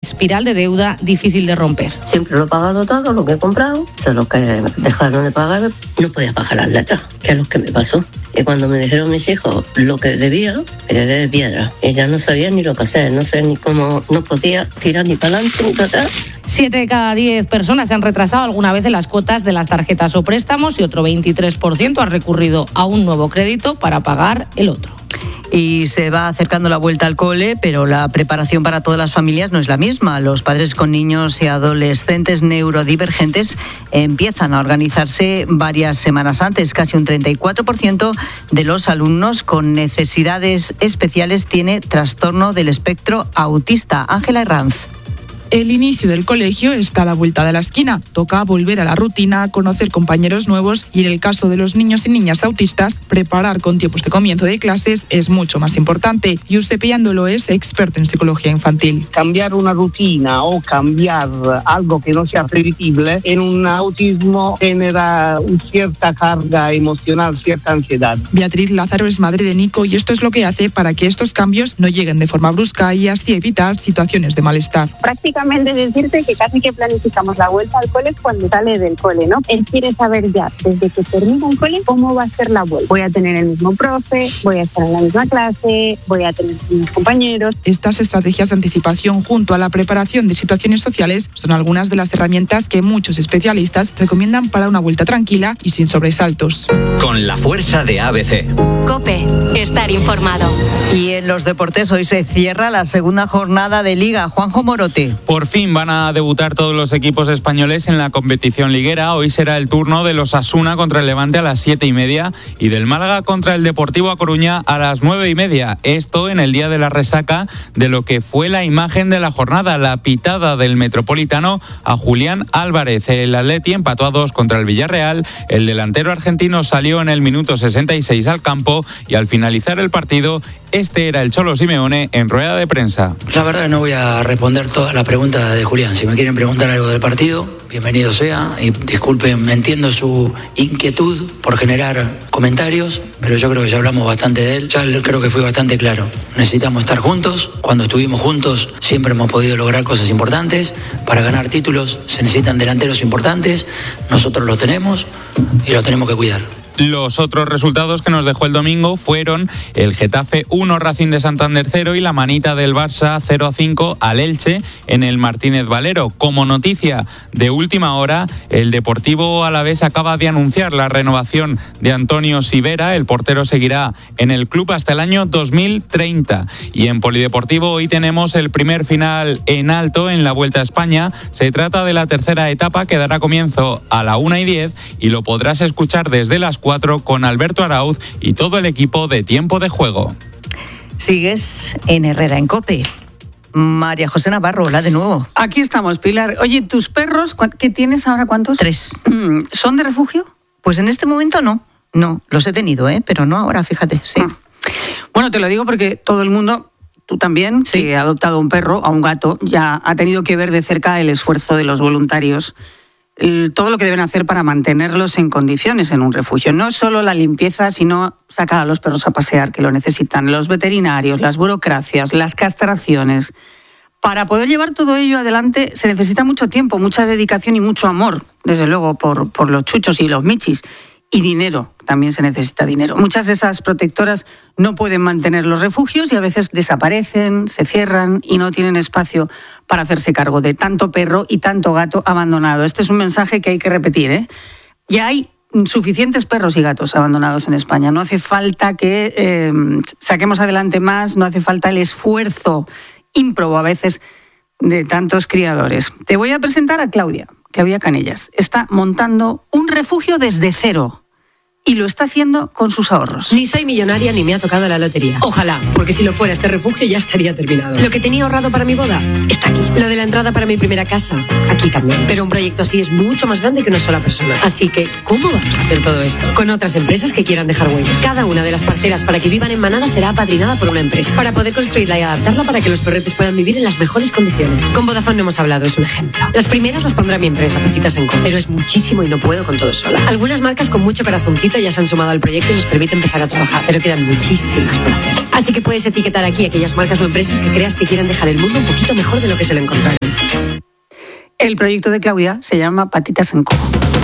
Espiral de deuda difícil de romper. Siempre lo he pagado todo, lo que he comprado. O sea, los que dejaron de pagar, no podía pagar las letras, que es lo que me pasó. Y cuando me dijeron mis hijos lo que debía, me quedé de piedra. Ella no sabía ni lo que hacer, no sé ni cómo, no podía tirar ni para adelante ni para atrás. 7 de cada 10 personas se han retrasado alguna vez en las cuotas de las tarjetas o préstamos y otro 23% ha recurrido a un nuevo crédito para pagar el otro. Y se va acercando la vuelta al cole, pero la preparación para todas las familias no es la misma. Los padres con niños y adolescentes neurodivergentes empiezan a organizarse varias semanas antes. Casi un 34% de los alumnos con necesidades especiales tiene trastorno del espectro autista. Ángela Herranz. El inicio del colegio está a la vuelta de la esquina. Toca volver a la rutina, conocer compañeros nuevos y, en el caso de los niños y niñas autistas, preparar con tiempo este comienzo de clases es mucho más importante. Giuseppe Andolo es experto en psicología infantil. Cambiar una rutina o cambiar algo que no sea previsible en un autismo genera cierta carga emocional, cierta ansiedad. Beatriz Lázaro es madre de Nico y esto es lo que hace para que estos cambios no lleguen de forma brusca y así evitar situaciones de malestar. Prácticamente decirte que casi que planificamos la vuelta al cole cuando sale del cole, ¿no? Él quiere saber ya, desde que termina el cole, cómo va a ser la vuelta. Voy a tener el mismo profe, voy a estar en la misma clase, voy a tener mis compañeros. Estas estrategias de anticipación junto a la preparación de situaciones sociales son algunas de las herramientas que muchos especialistas recomiendan para una vuelta tranquila y sin sobresaltos. Con la fuerza de ABC. COPE, estar informado. Y en los deportes hoy se cierra la segunda jornada de Liga. Juanjo Morote. Por fin van a debutar todos los equipos españoles en la competición liguera. Hoy será el turno de los Osasuna contra el Levante a las 7:30 y del Málaga contra el Deportivo A Coruña a las 9:30. Esto en el día de la resaca de lo que fue la imagen de la jornada, la pitada del Metropolitano a Julián Álvarez. El Atleti empató a 2 contra el Villarreal. El delantero argentino salió en el minuto 66 al campo y al finalizar el partido, este era el Cholo Simeone en rueda de prensa. La verdad no voy a responder toda la pregunta de Julián. Si me quieren preguntar algo del partido, bienvenido sea. Y disculpen, entiendo su inquietud por generar comentarios, pero yo creo que ya hablamos bastante de él. Ya creo que fui bastante claro. Necesitamos estar juntos. Cuando estuvimos juntos siempre hemos podido lograr cosas importantes. Para ganar títulos se necesitan delanteros importantes. Nosotros los tenemos y los tenemos que cuidar. Los otros resultados que nos dejó el domingo fueron el Getafe 1, Racing de Santander 0 y la manita del Barça 0-5 al Elche en el Martínez Valero. Como noticia de última hora, el Deportivo Alavés acaba de anunciar la renovación de Antonio Sivera. El portero seguirá en el club hasta el año 2030. Y en Polideportivo hoy tenemos el primer final en alto en la Vuelta a España. Se trata de la tercera etapa que dará comienzo a la 1:10 y lo podrás escuchar desde las 4 con Alberto Arauz y todo el equipo de Tiempo de Juego. Sigues en Herrera en COPE. María José Navarro, hola de nuevo. Aquí estamos, Pilar. Oye, ¿tus perros, qué tienes ahora, cuántos? 3. ¿Son de refugio? Pues en este momento no. No, los he tenido, pero no ahora, fíjate, sí. Bueno, te lo digo porque todo el mundo, tú también, sí, que ha adoptado un perro, a un gato, ya ha tenido que ver de cerca el esfuerzo de los voluntarios, todo lo que deben hacer para mantenerlos en condiciones en un refugio. No solo la limpieza, sino sacar a los perros a pasear, que lo necesitan, los veterinarios, las burocracias, las castraciones. Para poder llevar todo ello adelante se necesita mucho tiempo, mucha dedicación y mucho amor, desde luego, por los chuchos y los michis. Y dinero, también se necesita dinero. Muchas de esas protectoras no pueden mantener los refugios y a veces desaparecen, se cierran y no tienen espacio para hacerse cargo de tanto perro y tanto gato abandonado. Este es un mensaje que hay que repetir, Ya hay suficientes perros y gatos abandonados en España. No hace falta que saquemos adelante más, no hace falta el esfuerzo ímprobo a veces de tantos criadores. Te voy a presentar a Claudia Canellas. Está montando un refugio desde cero. Y lo está haciendo con sus ahorros. Ni soy millonaria ni me ha tocado la lotería. Ojalá, porque si lo fuera este refugio ya estaría terminado. Lo que tenía ahorrado para mi boda está aquí. Lo de la entrada para mi primera casa, aquí también. Pero un proyecto así es mucho más grande que una sola persona. Así que, ¿cómo vamos a hacer todo esto? Con otras empresas que quieran dejar huella. Cada una de las parcelas para que vivan en manada será apadrinada por una empresa. Para poder construirla y adaptarla para que los perretes puedan vivir en las mejores condiciones. Con Vodafone no hemos hablado, es un ejemplo. Las primeras las pondrá mi empresa, Patitas & Co. Pero es muchísimo y no puedo con todo sola. Algunas marcas con mucho corazoncito poquito ya se han sumado al proyecto y nos permite empezar a trabajar, pero quedan muchísimas por hacer. Así que puedes etiquetar aquí aquellas marcas o empresas que creas que quieran dejar el mundo un poquito mejor de lo que se lo encontraron. El proyecto de Claudia se llama Patitas & Co.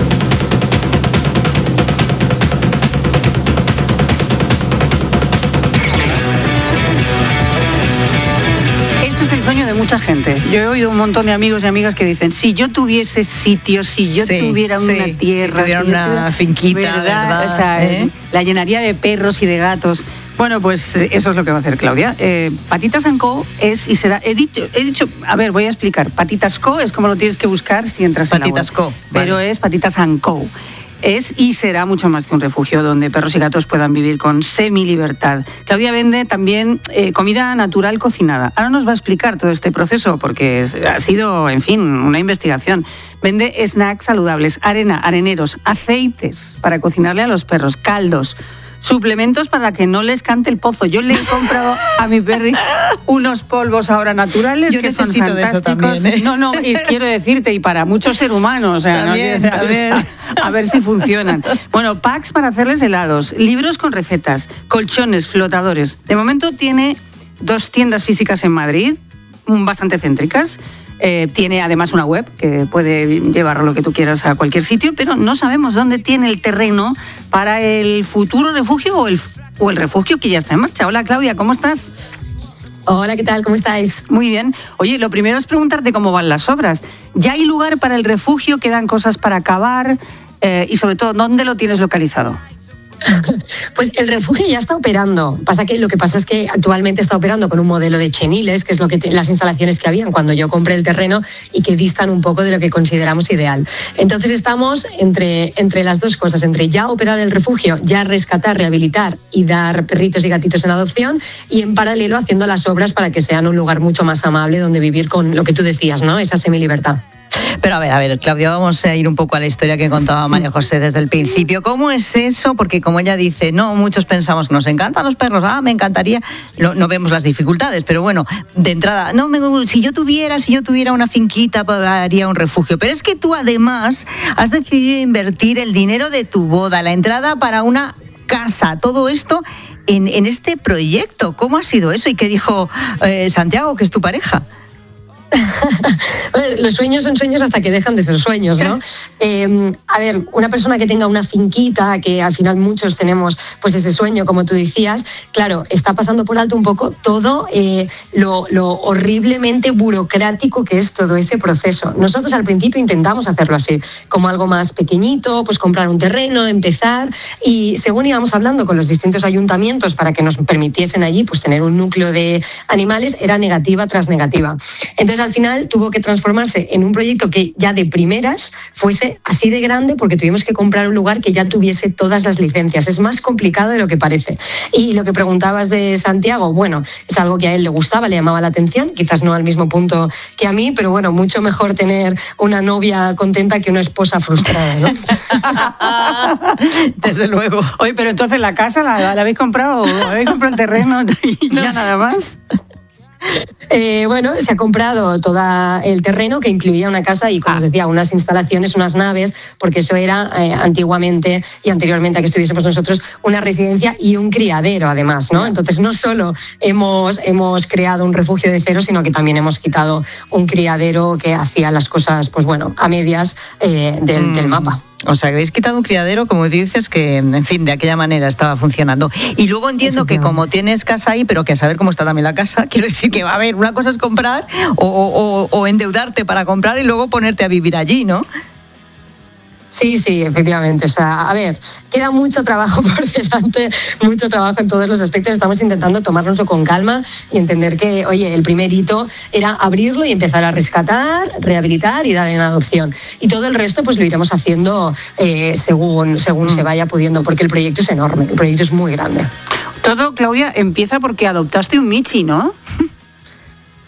Este es el sueño de mucha gente. Yo he oído un montón de amigos y amigas que dicen, si yo tuviese sitio, si yo tuviera una tierra, si tuviera una finquita, ¿verdad? O sea, la llenaría de perros y de gatos. Bueno, pues eso es lo que va a hacer Claudia. Patitas & Co. es y será... He dicho, a ver, voy a explicar. Patitas Co. es como lo tienes que buscar si entras en la web. Patitas Co. Pero vale. Es Patitas & Co. Es y será mucho más que un refugio donde perros y gatos puedan vivir con semi-libertad. Claudia vende también comida natural cocinada. Ahora nos va a explicar todo este proceso porque ha sido, en fin, una investigación. Vende snacks saludables, arena, areneros, aceites para cocinarle a los perros, caldos, suplementos para que no les cante el pozo. Yo le he comprado a mi perri unos polvos ahora naturales. Yo que son necesito de eso fantásticos. también, ¿eh? No, y quiero decirte, y para muchos seres humanos, o sea, también, ¿no? también. A ver si funcionan. Bueno, packs para hacerles helados, libros con recetas, colchones, flotadores. De momento tiene 2 tiendas físicas en Madrid, bastante céntricas. Tiene además una web que puede llevar lo que tú quieras a cualquier sitio, pero no sabemos dónde tiene el terreno para el futuro refugio o el refugio que ya está en marcha. Hola Claudia, ¿cómo estás? Hola, ¿qué tal? ¿Cómo estáis? Muy bien. Oye, lo primero es preguntarte cómo van las obras. ¿Ya hay lugar para el refugio? ¿Quedan cosas para acabar? Y sobre todo, ¿dónde lo tienes localizado? Pues el refugio ya está operando. Lo que pasa es que actualmente está operando con un modelo de cheniles, que es lo que las instalaciones que habían cuando yo compré el terreno y que distan un poco de lo que consideramos ideal. Entonces estamos entre las dos cosas, entre ya operar el refugio, ya rescatar, rehabilitar y dar perritos y gatitos en adopción, y en paralelo haciendo las obras para que sean un lugar mucho más amable donde vivir con lo que tú decías, ¿no? Esa semilibertad. Pero a ver, Claudia, vamos a ir un poco a la historia que contaba María José desde el principio. ¿Cómo es eso? Porque como ella dice, no, muchos pensamos, nos encantan los perros, me encantaría, no vemos las dificultades, pero bueno, de entrada, si yo tuviera una finquita, haría un refugio. Pero es que tú además has decidido invertir el dinero de tu boda, la entrada para una casa, todo esto en este proyecto. ¿Cómo ha sido eso? ¿Y qué dijo Santiago, que es tu pareja? Los sueños son sueños hasta que dejan de ser sueños, ¿no? A ver, una persona que tenga una finquita, que al final muchos tenemos pues ese sueño, como tú decías, claro, está pasando por alto un poco todo lo horriblemente burocrático que es todo ese proceso. Nosotros al principio intentamos hacerlo así, como algo más pequeñito, pues comprar un terreno, empezar, y según íbamos hablando con los distintos ayuntamientos para que nos permitiesen allí pues tener un núcleo de animales, era negativa tras negativa. Entonces al final tuvo que transformarse en un proyecto que ya de primeras fuese así de grande, porque tuvimos que comprar un lugar que ya tuviese todas las licencias. Es más complicado de lo que parece. Y lo que preguntabas de Santiago, bueno, es algo que a él le gustaba, le llamaba la atención, quizás no al mismo punto que a mí, pero bueno, mucho mejor tener una novia contenta que una esposa frustrada, ¿no? Desde luego. Oye, pero entonces la casa la habéis comprado, habéis comprado el terreno y ya nada más. Bueno, se ha comprado todo el terreno, que incluía una casa y, como os decía, unas instalaciones, unas naves, porque eso era antiguamente y anteriormente a que estuviésemos nosotros una residencia y un criadero, además, ¿no? Entonces no solo hemos creado un refugio de cero, sino que también hemos quitado un criadero que hacía las cosas, pues bueno, a medias del mapa. O sea, que habéis quitado un criadero, como dices, que, en fin, de aquella manera estaba funcionando. Y luego entiendo que como tienes casa ahí, pero que a saber cómo está también la casa, quiero decir que va a haber, una cosa es comprar o endeudarte para comprar y luego ponerte a vivir allí, ¿no? Sí, efectivamente. O sea, a ver, queda mucho trabajo por delante, mucho trabajo en todos los aspectos. Estamos intentando tomárnoslo con calma y entender que, oye, el primer hito era abrirlo y empezar a rescatar, rehabilitar y dar en adopción. Y todo el resto pues lo iremos haciendo según se vaya pudiendo, porque el proyecto es enorme, el proyecto es muy grande. Todo, Claudia, empieza porque adoptaste un Michi, ¿no?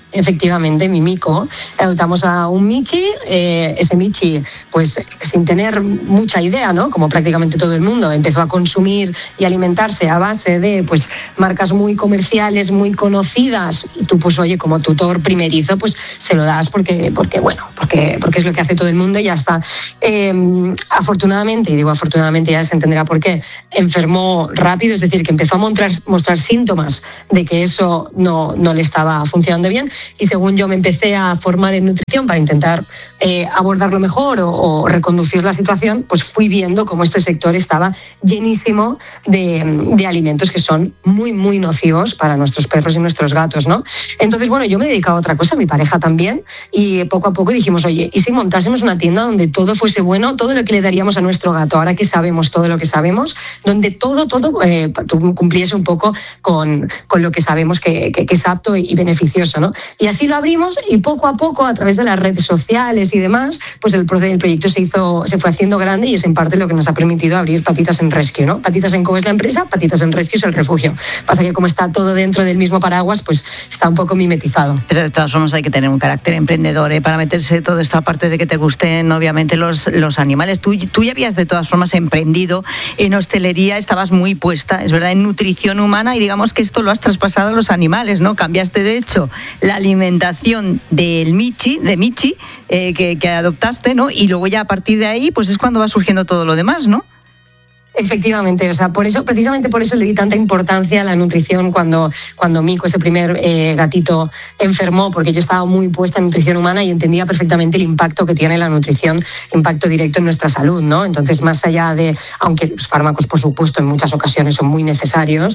Efectivamente, mi Mico. Adoptamos a un Michi, ese Michi, pues sin tener mucha idea, ¿no? Como prácticamente todo el mundo, empezó a consumir y alimentarse a base de pues marcas muy comerciales, muy conocidas, y tú pues oye, como tutor primerizo, pues se lo das porque es lo que hace todo el mundo y ya está. Afortunadamente, y digo afortunadamente, ya se entenderá por qué, enfermó rápido, es decir, que empezó a mostrar síntomas de que eso no le estaba funcionando bien. Y según yo me empecé a formar en nutrición para intentar abordarlo mejor o reconducir la situación, pues fui viendo cómo este sector estaba llenísimo de alimentos que son muy, muy nocivos para nuestros perros y nuestros gatos, ¿no? Entonces, bueno, yo me he dedicado a otra cosa, mi pareja también, y poco a poco dijimos, oye, ¿y si montásemos una tienda donde todo fuese bueno, todo lo que le daríamos a nuestro gato, ahora que sabemos todo lo que sabemos, donde todo cumpliese un poco con lo que sabemos que es apto y beneficioso, ¿no? Y así lo abrimos y poco a poco, a través de las redes sociales y demás, pues el proyecto se fue haciendo grande y es en parte lo que nos ha permitido abrir Patitas en Rescue, ¿no? Patitas en Co es la empresa, Patitas en Rescue es el refugio. Pasa que como está todo dentro del mismo paraguas, pues está un poco mimetizado. Pero de todas formas hay que tener un carácter emprendedor para meterse toda esta parte de que te gusten, obviamente, los animales. Tú ya habías de todas formas emprendido en hostelería, estabas muy puesta, es verdad, en nutrición humana, y digamos que esto lo has traspasado a los animales, ¿no? Cambiaste, de hecho, la alimentación de Michi, que adoptaste, ¿no? Y luego ya a partir de ahí, pues es cuando va surgiendo todo lo demás, ¿no? Efectivamente, o sea, precisamente por eso le di tanta importancia a la nutrición cuando Mico, ese primer gatito, enfermó, porque yo estaba muy puesta en nutrición humana y entendía perfectamente el impacto que tiene la nutrición, impacto directo en nuestra salud, ¿no? Entonces, más allá de, aunque los fármacos, por supuesto, en muchas ocasiones son muy necesarios,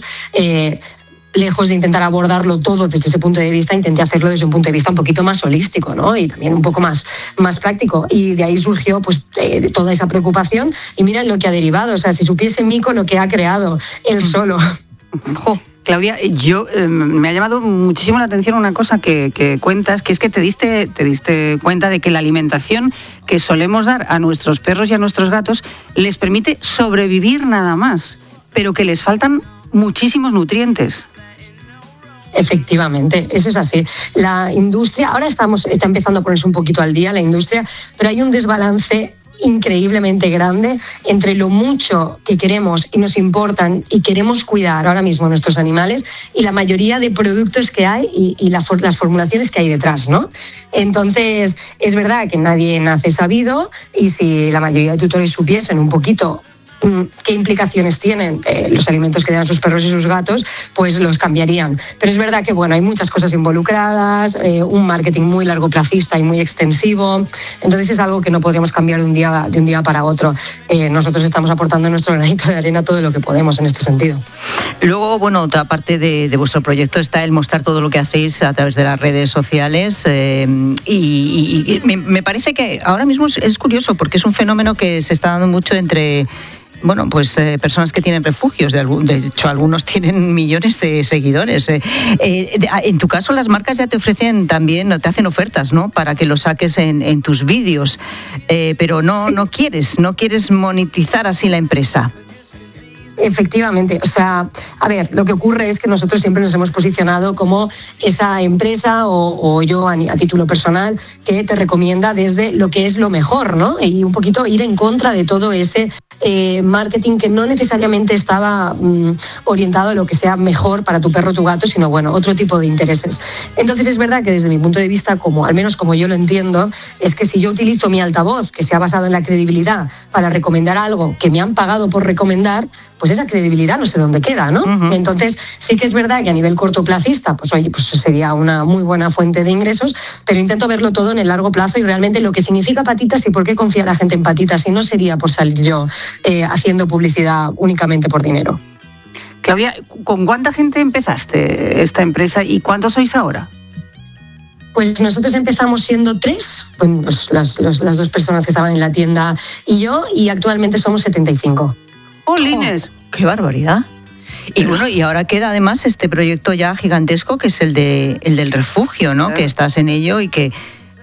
lejos de intentar abordarlo todo desde ese punto de vista, intenté hacerlo desde un punto de vista un poquito más holístico, ¿no? Y también un poco más práctico. Y de ahí surgió pues toda esa preocupación. Y mira lo que ha derivado. O sea, si supiese Mico lo que ha creado él solo. Jo, Claudia, me ha llamado muchísimo la atención una cosa que cuentas, que es que te diste cuenta de que la alimentación que solemos dar a nuestros perros y a nuestros gatos les permite sobrevivir nada más, pero que les faltan muchísimos nutrientes. Efectivamente, eso es así. La industria, ahora está empezando a ponerse un poquito al día la industria, pero hay un desbalance increíblemente grande entre lo mucho que queremos y nos importan y queremos cuidar ahora mismo nuestros animales y la mayoría de productos que hay y las formulaciones que hay detrás, ¿no? Entonces, es verdad que nadie nace sabido y si la mayoría de tutores supiesen un poquito qué implicaciones tienen los alimentos que dan sus perros y sus gatos, pues los cambiarían. Pero es verdad que bueno, hay muchas cosas involucradas, un marketing muy largoplacista y muy extensivo, entonces es algo que no podríamos cambiar de un día para otro. Nosotros estamos aportando nuestro granito de arena todo lo que podemos en este sentido. Luego, bueno, otra parte de vuestro proyecto está el mostrar todo lo que hacéis a través de las redes sociales y me parece que ahora mismo es curioso porque es un fenómeno que se está dando mucho entre personas que tienen refugios, de hecho algunos tienen millones de seguidores. En tu caso las marcas ya te ofrecen también, te hacen ofertas, ¿no? Para que lo saques en tus vídeos, pero no quieres monetizar así la empresa. Efectivamente, o sea, a ver, lo que ocurre es que nosotros siempre nos hemos posicionado como esa empresa o yo a título personal que te recomienda desde lo que es lo mejor, ¿no? Y un poquito ir en contra de todo ese marketing que no necesariamente estaba orientado a lo que sea mejor para tu perro o tu gato, sino bueno, otro tipo de intereses. Entonces es verdad que desde mi punto de vista, al menos como yo lo entiendo, es que si yo utilizo mi altavoz, que se ha basado en la credibilidad, para recomendar algo que me han pagado por recomendar, pues esa credibilidad no sé dónde queda, ¿no? Uh-huh. Entonces sí que es verdad que a nivel cortoplacista, pues oye, pues sería una muy buena fuente de ingresos, pero intento verlo todo en el largo plazo y realmente lo que significa Patitas y por qué confía la gente en Patitas y no sería por salir yo haciendo publicidad únicamente por dinero. Claudia, ¿con cuánta gente empezaste esta empresa y cuántos sois ahora? Pues nosotros empezamos siendo 3, pues las 2 personas que estaban en la tienda y yo, y actualmente somos 75. ¡Jolines! ¡Qué barbaridad! Y bueno, y ahora queda además este proyecto ya gigantesco que es el del refugio, ¿no? Que estás en ello y que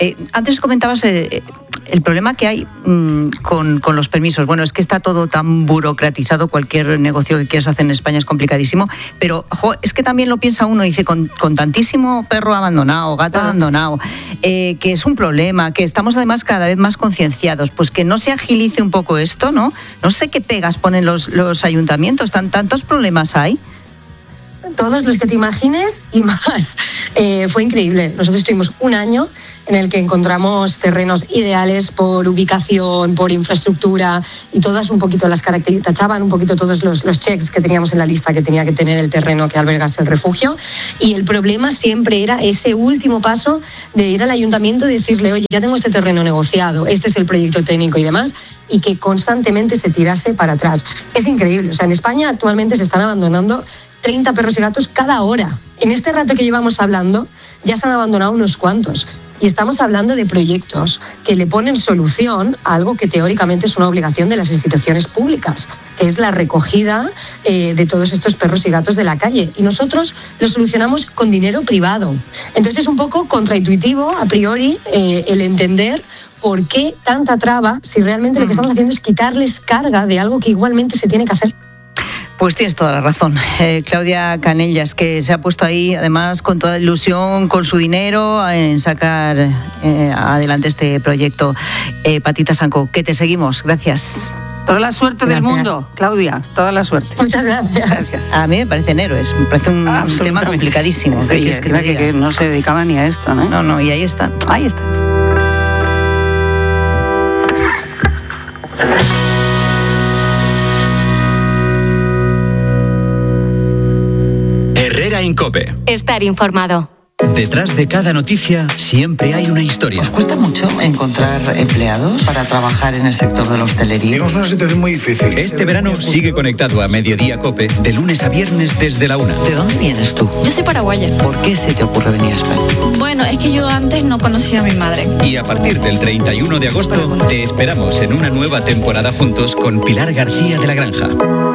Antes comentabas el problema que hay con los permisos. Bueno, es que está todo tan burocratizado, cualquier negocio que quieras hacer en España es complicadísimo, pero es que también lo piensa uno, dice, con tantísimo perro abandonado, gato abandonado, que es un problema, que estamos además cada vez más concienciados, pues que no se agilice un poco esto, ¿no? No sé qué pegas ponen los ayuntamientos, tantos problemas hay. Todos los que te imagines y más. Fue increíble. Nosotros tuvimos un año en el que encontramos terrenos ideales por ubicación, por infraestructura y todas un poquito las características, tachaban un poquito todos los checks que teníamos en la lista que tenía que tener el terreno que albergase el refugio. Y el problema siempre era ese último paso de ir al ayuntamiento y decirle, oye, ya tengo este terreno negociado, este es el proyecto técnico y demás, y que constantemente se tirase para atrás. Es increíble. O sea, en España actualmente se están abandonando 30 perros y gatos cada hora. En este rato que llevamos hablando, ya se han abandonado unos cuantos. Y estamos hablando de proyectos que le ponen solución a algo que teóricamente es una obligación de las instituciones públicas, que es la recogida de todos estos perros y gatos de la calle. Y nosotros lo solucionamos con dinero privado. Entonces es un poco contraintuitivo, a priori, el entender por qué tanta traba si realmente lo que estamos haciendo es quitarles carga de algo que igualmente se tiene que hacer. Pues tienes toda la razón. Claudia Canellas, que se ha puesto ahí, además, con toda ilusión, con su dinero, en sacar adelante este proyecto. Patita Sanco, que te seguimos. Gracias. Toda la suerte del mundo, Claudia, toda la suerte. Muchas gracias. A mí me parecen héroes, me parece un tema complicadísimo. Sí, que no se dedicaba ni a esto, ¿no? No, y ahí está. Ahí está. Herrera Incope. Estar informado. Detrás de cada noticia siempre hay una historia. ¿Os cuesta mucho encontrar empleados para trabajar en el sector de la hostelería? Tenemos una situación muy difícil. Este verano sigue conectado a Mediodía Cope de lunes a viernes desde la 1. ¿De dónde vienes tú? Yo soy paraguaya. ¿Por qué se te ocurre venir a España? Bueno, es que yo antes no conocía a mi madre. Y a partir del 31 de agosto te esperamos en una nueva temporada juntos con Pilar García de la Granja.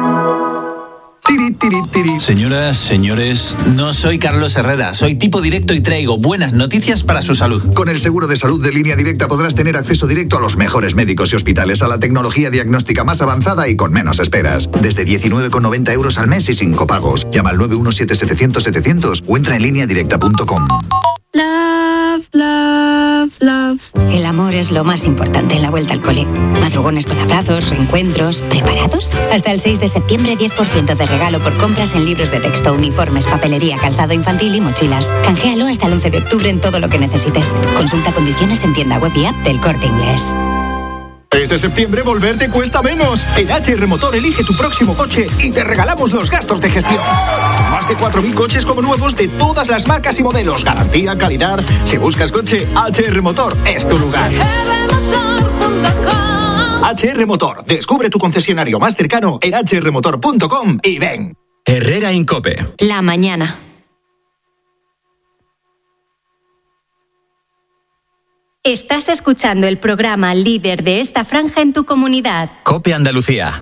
Señoras, señores, no soy Carlos Herrera, soy tipo directo y traigo buenas noticias para su salud. Con el seguro de salud de Línea Directa podrás tener acceso directo a los mejores médicos y hospitales, a la tecnología diagnóstica más avanzada y con menos esperas. Desde 19,90 € al mes y sin copagos. Llama al 917-700-700 o entra en lineadirecta.com. Love, love, love. El amor es lo más importante en la vuelta al cole. Madrugones con abrazos, reencuentros. ¿Preparados? Hasta el 6 de septiembre, 10% de regalo por compras en libros de texto, uniformes, papelería, calzado infantil y mochilas. Canjealo hasta el 11 de octubre en todo lo que necesites. Consulta condiciones en tienda web y app del Corte Inglés. Este septiembre volver te cuesta menos. En HR Motor elige tu próximo coche y te regalamos los gastos de gestión. Más de 4.000 coches como nuevos de todas las marcas y modelos. Garantía, calidad. Si buscas coche, HR Motor es tu lugar. HR Motor. Descubre tu concesionario más cercano en hrmotor.com y ven. Herrera Incope. La mañana. Estás escuchando el programa líder de esta franja en tu comunidad. Cope Andalucía.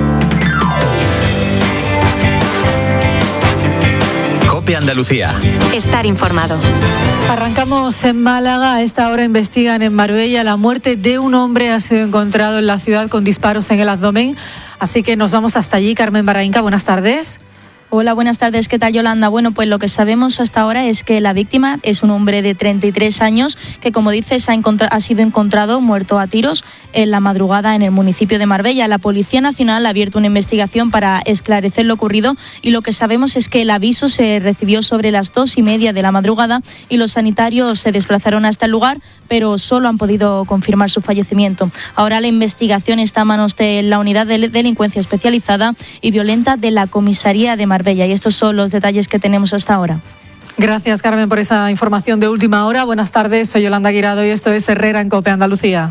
Cope Andalucía. Estar informado. Arrancamos en Málaga. A esta hora investigan en Marbella la muerte de un hombre. Ha sido encontrado en la ciudad con disparos en el abdomen. Así que nos vamos hasta allí. Carmen Barraínca, buenas tardes. Hola, buenas tardes. ¿Qué tal, Yolanda? Bueno, pues lo que sabemos hasta ahora es que la víctima es un hombre de 33 años que, como dices, ha sido encontrado muerto a tiros en la madrugada en el municipio de Marbella. La Policía Nacional ha abierto una investigación para esclarecer lo ocurrido y lo que sabemos es que el aviso se recibió sobre las 2:30 de la madrugada y los sanitarios se desplazaron hasta el lugar, pero solo han podido confirmar su fallecimiento. Ahora la investigación está a manos de la Unidad de Delincuencia Especializada y Violenta de la Comisaría de Marbella. Y estos son los detalles que tenemos hasta ahora. Gracias, Carmen, por esa información de última hora. Buenas tardes, soy Yolanda Guirado y esto es Herrera en Cope Andalucía.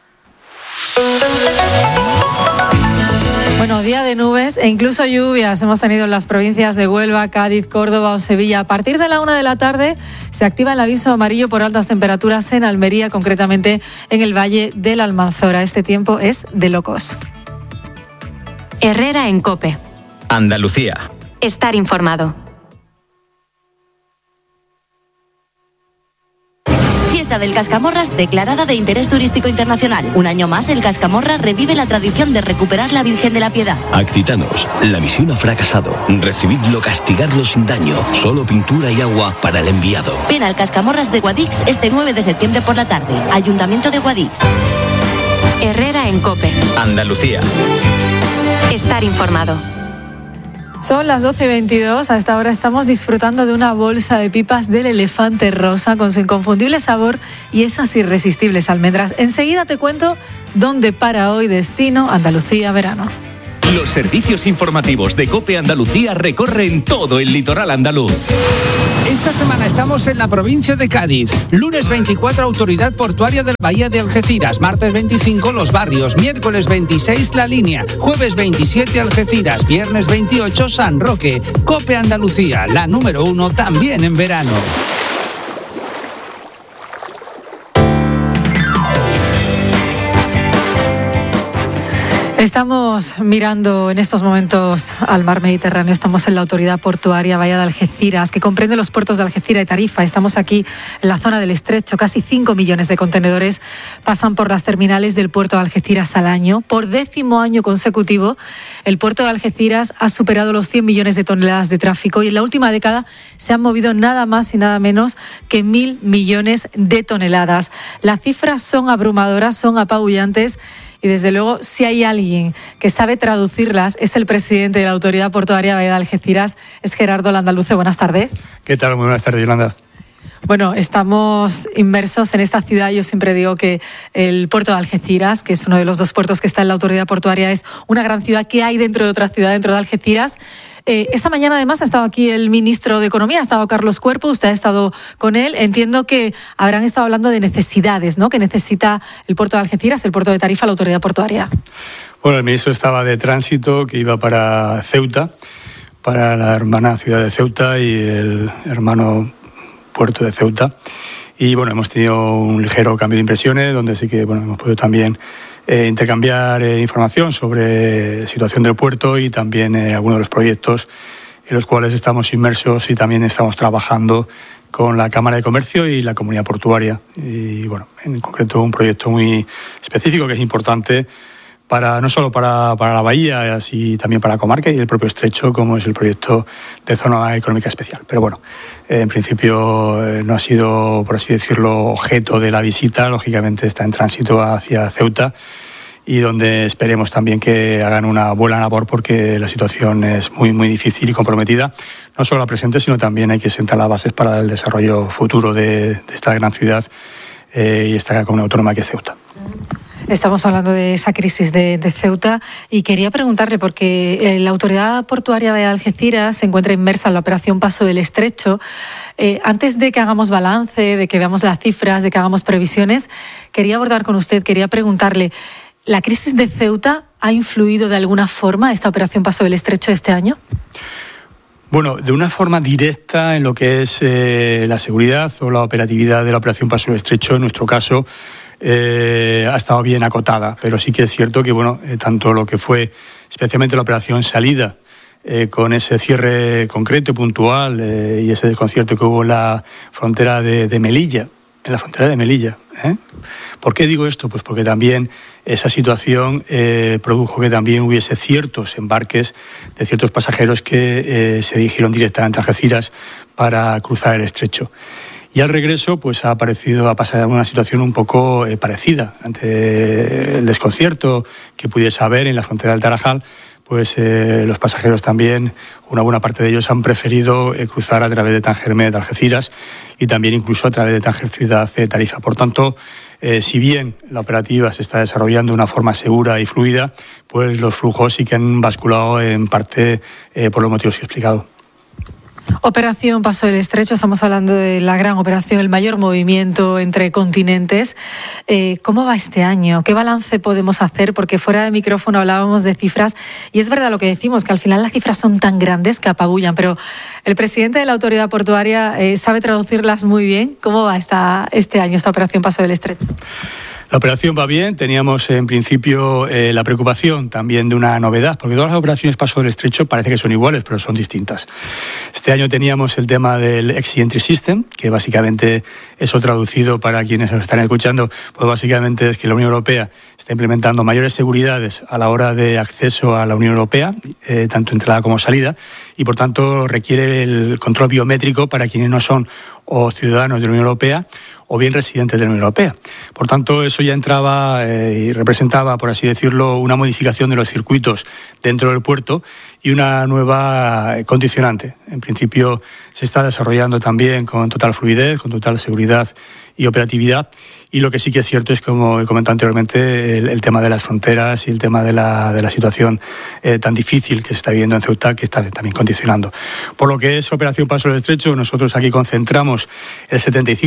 Bueno, día de nubes e incluso lluvias hemos tenido en las provincias de Huelva, Cádiz, Córdoba o Sevilla. A partir de la 1 de la tarde se activa el aviso amarillo por altas temperaturas en Almería, concretamente en el Valle del Almanzora. Este tiempo es de locos. Herrera en Cope. Andalucía. Estar informado. Fiesta Ruta del Cascamorras declarada de interés turístico internacional. Un año más, el Cascamorras revive la tradición de recuperar la Virgen de la Piedad. Accitanos, la misión ha fracasado. Recibidlo, castigadlo sin daño. Solo pintura y agua para el enviado. Ven al Cascamorras de Guadix este 9 de septiembre por la tarde. Ayuntamiento de Guadix. Herrera en COPE. Andalucía. Estar informado. Son las 12:22, a esta hora estamos disfrutando de una bolsa de pipas del Elefante Rosa con su inconfundible sabor y esas irresistibles almendras. Enseguida te cuento dónde para hoy destino Andalucía verano. Los servicios informativos de COPE Andalucía recorren todo el litoral andaluz. Esta semana estamos en la provincia de Cádiz. Lunes 24, Autoridad Portuaria de la Bahía de Algeciras. Martes 25, Los Barrios. Miércoles 26, La Línea. Jueves 27, Algeciras. Viernes 28, San Roque. COPE Andalucía, la número 1 también en verano. Estamos mirando en estos momentos al mar Mediterráneo. Estamos en la Autoridad Portuaria Bahía de Algeciras, que comprende los puertos de Algeciras y Tarifa. Estamos aquí en la zona del Estrecho. Casi 5 millones de contenedores pasan por las terminales del puerto de Algeciras al año. Por 10º año consecutivo, el puerto de Algeciras ha superado los 100 millones de toneladas de tráfico y en la última década se han movido nada más y nada menos que 1.000 millones de toneladas. Las cifras son abrumadoras, son apabullantes. Y desde luego, si hay alguien que sabe traducirlas, es el presidente de la Autoridad Portuaria Bahía de Algeciras, es Gerardo Landaluce. Buenas tardes. ¿Qué tal? Muy buenas tardes, Yolanda. Bueno, estamos inmersos en esta ciudad. Yo siempre digo que el puerto de Algeciras, que es uno de los 2 puertos que está en la Autoridad Portuaria, es una gran ciudad que hay dentro de otra ciudad, dentro de Algeciras. Esta mañana, además, ha estado aquí el ministro de Economía, ha estado Carlos Cuerpo, usted ha estado con él. Entiendo que habrán estado hablando de necesidades, ¿no?, que necesita el puerto de Algeciras, el puerto de Tarifa, la Autoridad Portuaria. Bueno, el ministro estaba de tránsito, que iba para Ceuta, para la hermana ciudad de Ceuta y el hermano puerto de Ceuta. Y bueno, hemos tenido un ligero cambio de impresiones, donde sí que hemos podido también intercambiar información sobre la situación del puerto y también algunos de los proyectos en los cuales estamos inmersos y también estamos trabajando con la Cámara de Comercio y la Comunidad Portuaria. Y bueno, en concreto un proyecto muy específico que es importante no solo para la bahía, así también para la comarca y el propio estrecho, como es el proyecto de zona económica especial. Pero bueno, en principio no ha sido, por así decirlo, objeto de la visita. Lógicamente está en tránsito hacia Ceuta y donde esperemos también que hagan una buena labor, porque la situación es muy, muy difícil y comprometida, no solo la presente, sino también hay que sentar las bases para el desarrollo futuro de esta gran ciudad y esta comunidad autónoma que es Ceuta. Estamos hablando de esa crisis de Ceuta y quería preguntarle, porque la Autoridad Portuaria Bahía de Algeciras se encuentra inmersa en la operación Paso del Estrecho. Antes de que hagamos balance, de que veamos las cifras, de que hagamos previsiones, quería abordar con usted, quería preguntarle, ¿la crisis de Ceuta ha influido de alguna forma esta operación Paso del Estrecho este año? Bueno, de una forma directa en lo que es la seguridad o la operatividad de la operación Paso del Estrecho, en nuestro caso, ha estado bien acotada, pero sí que es cierto que tanto lo que fue especialmente la operación salida, con ese cierre concreto y puntual y ese desconcierto que hubo en la frontera de Melilla, ¿Por qué digo esto? Pues porque también esa situación produjo que también hubiese ciertos embarques de ciertos pasajeros que se dirigieron directamente a Algeciras para cruzar el estrecho. Y al regreso, pues ha pasado una situación un poco parecida. Ante el desconcierto que pudiese haber en la frontera del Tarajal, pues los pasajeros también, una buena parte de ellos han preferido cruzar a través de Tánger Med, Algeciras, y también incluso a través de Tánger Ciudad Tarifa. Por tanto, si bien la operativa se está desarrollando de una forma segura y fluida, pues los flujos sí que han basculado en parte por los motivos que he explicado. Operación Paso del Estrecho, estamos hablando de la gran operación, el mayor movimiento entre continentes. ¿Cómo va este año? ¿Qué balance podemos hacer? Porque fuera de micrófono hablábamos de cifras y es verdad lo que decimos, que al final las cifras son tan grandes que apabullan, pero el presidente de la Autoridad Portuaria sabe traducirlas muy bien. ¿Cómo va este año esta operación Paso del Estrecho? La operación va bien, teníamos en principio la preocupación también de una novedad, porque todas las operaciones Paso del Estrecho parece que son iguales, pero son distintas. Este año teníamos el tema del Exit Entry System, que básicamente, eso traducido para quienes nos están escuchando, pues básicamente es que la Unión Europea está implementando mayores seguridades a la hora de acceso a la Unión Europea, tanto entrada como salida, y por tanto requiere el control biométrico para quienes no son o ciudadanos de la Unión Europea o bien residentes de la Unión Europea. Por tanto, eso ya entraba y representaba, por así decirlo, una modificación de los circuitos dentro del puerto y una nueva condicionante. En principio se está desarrollando también con total fluidez, con total seguridad y operatividad. Y lo que sí que es cierto es, como he comentado anteriormente, el tema de las fronteras y el tema de la situación tan difícil que se está viviendo en Ceuta, que está también condicionando. Por lo que es Operación Paso del Estrecho, nosotros aquí concentramos el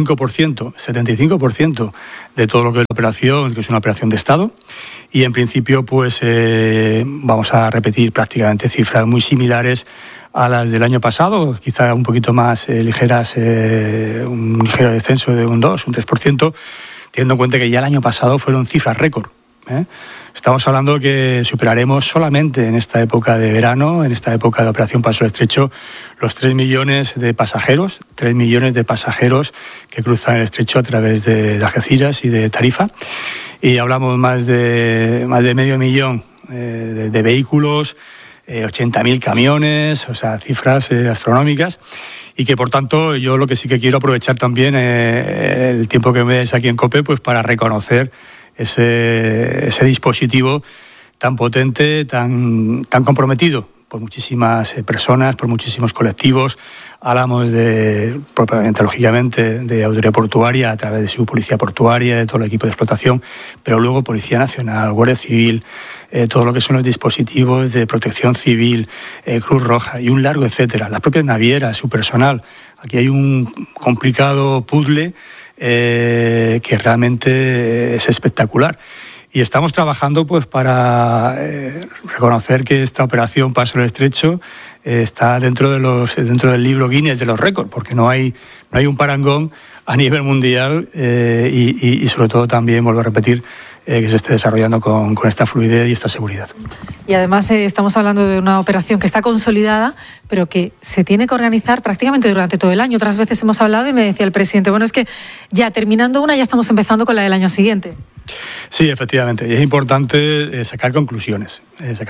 75% de todo lo que es la operación, que es una operación de Estado, y en principio pues vamos a repetir prácticamente cifras muy similares a las del año pasado, quizá un poquito más ligeras, un ligero descenso de un 2, un 3%, teniendo en cuenta que ya el año pasado fueron cifras récord. Estamos hablando que superaremos solamente en esta época de verano, en esta época de Operación Paso del Estrecho, los 3 millones de pasajeros, 3 millones de pasajeros que cruzan el estrecho a través de Algeciras y de Tarifa. Y hablamos más de medio millón de vehículos, 80.000 camiones, o sea, cifras astronómicas, y que por tanto yo lo que sí que quiero aprovechar también el tiempo que me des aquí en COPE, pues para reconocer ese dispositivo tan potente, tan comprometido por muchísimas personas, por muchísimos colectivos. Hablamos propiamente, lógicamente, de autoridad portuaria a través de su policía portuaria, de todo el equipo de explotación, pero luego Policía Nacional, Guardia Civil, todo lo que son los dispositivos de protección civil, Cruz Roja y un largo etcétera, las propias navieras, su personal. Aquí hay un complicado puzzle que realmente es espectacular. Y estamos trabajando pues para reconocer que esta operación Paso del Estrecho está dentro del libro Guinness de los récords, porque no hay un parangón a nivel mundial y sobre todo también, vuelvo a repetir, que se esté desarrollando con esta fluidez y esta seguridad. Y además estamos hablando de una operación que está consolidada, pero que se tiene que organizar prácticamente durante todo el año. Otras veces hemos hablado y me decía el presidente, bueno, es que ya terminando una ya estamos empezando con la del año siguiente. Sí, efectivamente, y es importante sacar conclusiones.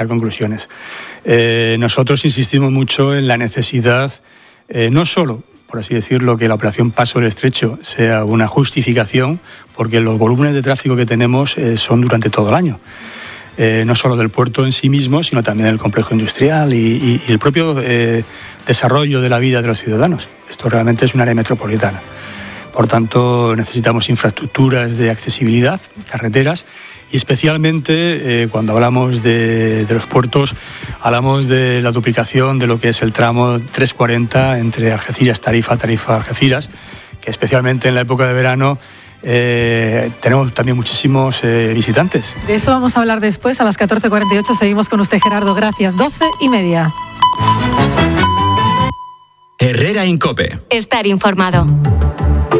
Nosotros insistimos mucho en la necesidad, no solo, por así decirlo, que la operación Paso del Estrecho sea una justificación, porque los volúmenes de tráfico que tenemos son durante todo el año. No solo del puerto en sí mismo, sino también del complejo industrial y el propio desarrollo de la vida de los ciudadanos. Esto realmente es un área metropolitana. Por tanto, necesitamos infraestructuras de accesibilidad, carreteras, y especialmente cuando hablamos de los puertos, hablamos de la duplicación de lo que es el tramo 340 entre Algeciras, Tarifa-Algeciras, que especialmente en la época de verano tenemos también muchísimos visitantes. De eso vamos a hablar después, a las 14:48. Seguimos con usted, Gerardo. Gracias. 12:30. Herrera en COPE. Estar informado.